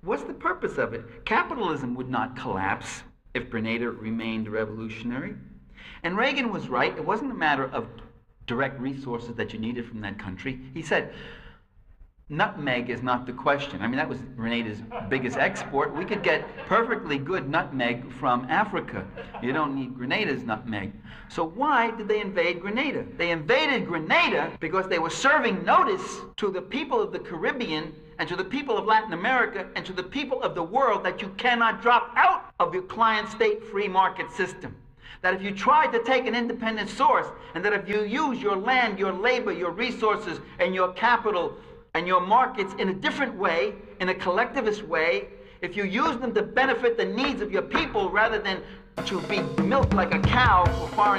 What's the purpose of it? Capitalism would not collapse if Grenada remained revolutionary. And Reagan was right. It wasn't a matter of direct resources that you needed from that country. He said, nutmeg is not the question. I mean, that was Grenada's biggest export. We could get perfectly good nutmeg from Africa. You don't need Grenada's nutmeg. So why did they invade Grenada? They invaded Grenada because they were serving notice to the people of the Caribbean and to the people of Latin America and to the people of the world that you cannot drop out of your client state free market system. That if you try to take an independent source, and that if you use your land, your labor, your resources, and your capital, and your markets in a different way, in a collectivist way, if you use them to benefit the needs of your people rather than to be milked like a cow for foreign